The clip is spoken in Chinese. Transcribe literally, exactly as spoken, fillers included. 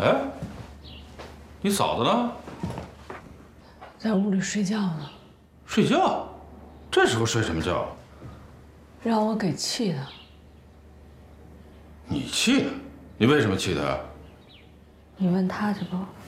哎，你嫂子呢？ 在屋里睡觉呢。 睡觉？这时候睡什么觉？ 让我给气的。 你气他？你为什么气他？ 你问他去吧。